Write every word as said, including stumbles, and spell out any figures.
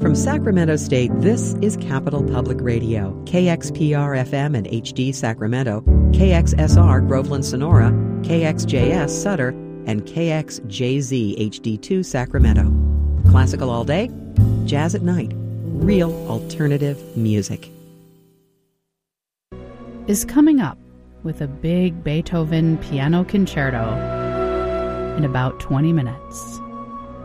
From Sacramento State, this is Capital Public Radio, K X P R F M and H D Sacramento, K X S R Groveland Sonora, K X J S Sutter, and K X J Z H D two Sacramento. Classical all day, jazz at night, real alternative music. Is coming up with a big Beethoven piano concerto in about twenty minutes.